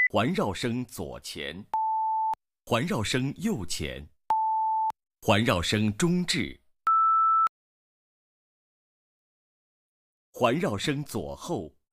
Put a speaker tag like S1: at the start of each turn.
S1: 环绕声左前，环绕声右前，环绕声中置，环绕声左后，